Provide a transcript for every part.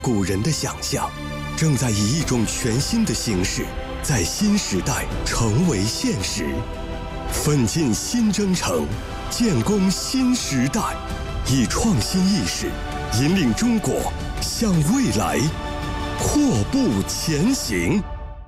古人的想象，正在以一种全新的形式，在新时代成为现实。奋进新征程，建功新时代，以创新意识引领中国向未来阔步前行。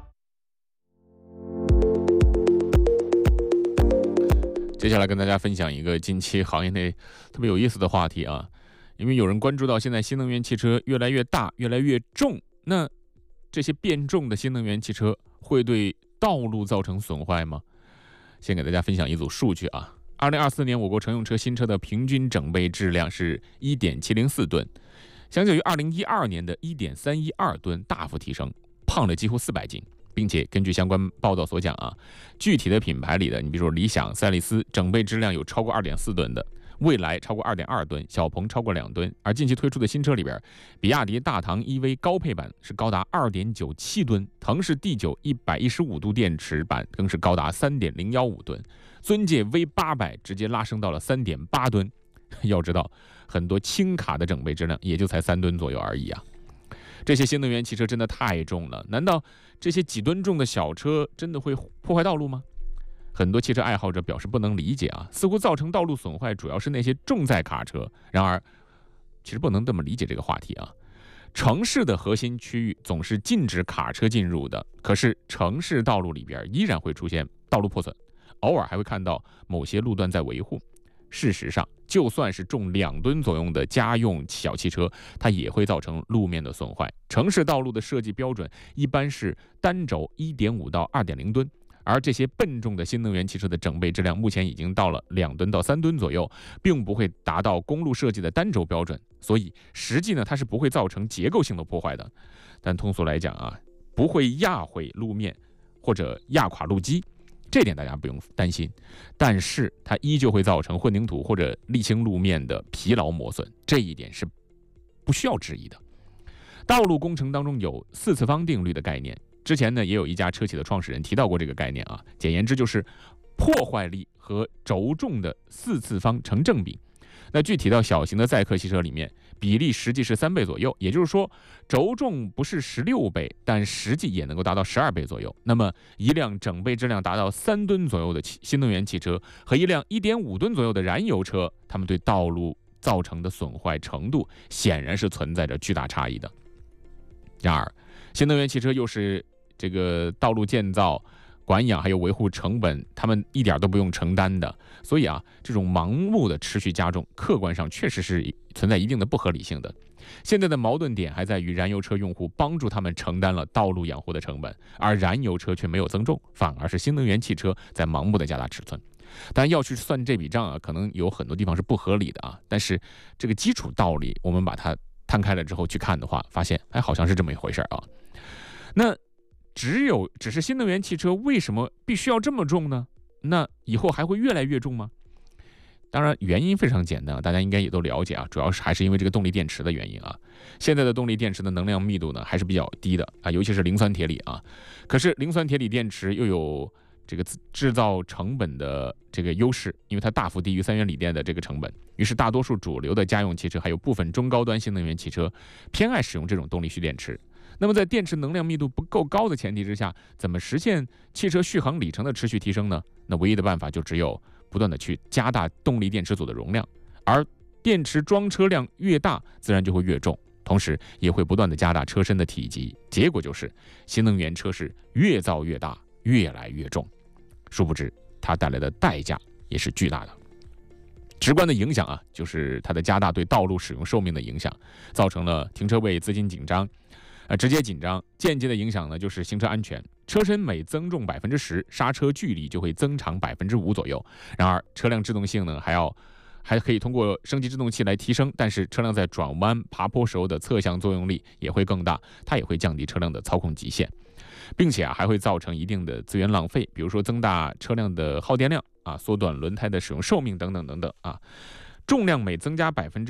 接下来跟大家分享一个近期行业内特别有意思的话题啊，因为有人关注到现在新能源汽车越来越大、越来越重，那这些变重的新能源汽车会对道路造成损坏吗？先给大家分享一组数据啊，2024年我国乘用车新车的平均整备质量是 1.704 吨，相较于2012年的 1.312 吨大幅提升，胖了几乎400斤。并且根据相关报道所讲啊，具体的品牌里的，你比如说理想、赛力斯，整备质量有超过 2.4 吨的，蔚来超过 2.2 吨，小鹏超过2吨，而近期推出的新车里边，比亚迪大唐 EV 高配版是高达 2.97 吨，腾势 D9 115度电池版更是高达 3.015 吨，尊界 V800 直接拉升到了 3.8 吨。要知道，很多轻卡的整备质量也就才3吨左右而已啊。这些新能源汽车真的太重了，难道这些几吨重的小车真的会破坏道路吗？很多汽车爱好者表示不能理解啊，似乎造成道路损坏主要是那些重载卡车。然而，其实不能这么理解这个话题啊。城市的核心区域总是禁止卡车进入的，可是城市道路里边依然会出现道路破损，偶尔还会看到某些路段在维护。事实上，就算是重2吨左右的家用小汽车，它也会造成路面的损坏。城市道路的设计标准一般是单轴 1.5 到 2.0 吨，而这些笨重的新能源汽车的整备质量目前已经到了2吨到3吨左右，并不会达到公路设计的单轴标准，所以实际呢，它是不会造成结构性的破坏的。但通俗来讲啊，不会压毁路面或者压垮路基。这点大家不用担心，但是它依旧会造成混凝土或者沥青路面的疲劳磨损，这一点是不需要质疑的。道路工程当中有4次方定律的概念，之前呢也有一家车企的创始人提到过这个概念啊，简言之就是破坏力和轴重的4次方成正比。那具体到小型的载客汽车里面，比例实际是3倍左右，也就是说轴重不是16倍，但实际也能够达到12倍左右。那么一辆整备质量达到3吨左右的新能源汽车和一辆 1.5 吨左右的燃油车，它们对道路造成的损坏程度显然是存在着巨大差异的。然而新能源汽车又是这个道路建造、管养还有维护成本，他们一点都不用承担的，所以啊，这种盲目的持续加重，客观上确实是存在一定的不合理性的。现在的矛盾点还在于燃油车用户帮助他们承担了道路养护的成本，而燃油车却没有增重，反而是新能源汽车在盲目的加大尺寸。当然要去算这笔账啊，可能有很多地方是不合理的啊，但是这个基础道理，我们把它摊开了之后去看的话，发现好像是这么一回事啊。那只是新能源汽车为什么必须要这么重呢？那以后还会越来越重吗？当然原因非常简单，大家应该也都了解啊，主要是还是因为这个动力电池的原因啊。现在的动力电池的能量密度呢还是比较低的啊，尤其是磷酸铁锂啊。可是磷酸铁锂电池又有这个制造成本的这个优势，因为它大幅低于3元锂电的这个成本，于是大多数主流的家用汽车还有部分中高端新能源汽车偏爱使用这种动力蓄电池。那么在电池能量密度不够高的前提之下，怎么实现汽车续航里程的持续提升呢？那唯一的办法就只有不断的去加大动力电池组的容量，而电池装车量越大，自然就会越重，同时也会不断的加大车身的体积，结果就是新能源车是越造越大，越来越重。殊不知它带来的代价也是巨大的。直观的影响啊，就是它的加大对道路使用寿命的影响，造成了停车位资金紧张。直接紧张，间接的影响呢，就是行车安全。车身每增重 10%， 刹车距离就会增长 5% 左右。然而，车辆制动性呢，还可以通过升级制动器来提升，但是车辆在转弯、爬坡时候的侧向作用力也会更大，它也会降低车辆的操控极限，并且还会造成一定的资源浪费，比如说增大车辆的耗电量啊，缩短轮胎的使用寿命等等等等啊。重量每增加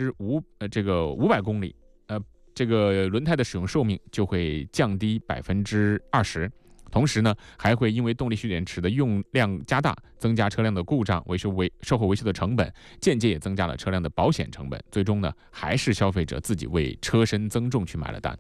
500公里，这个轮胎的使用寿命就会降低 20%， 同时呢，还会因为动力蓄电池的用量加大，增加车辆的故障、售后维修的成本，间接也增加了车辆的保险成本，最终呢，还是消费者自己为车身增重去买了单。